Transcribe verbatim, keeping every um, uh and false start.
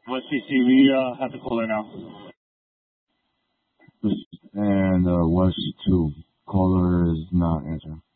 West C C, we uh, have the caller now. And uh, West two. Caller is not answering.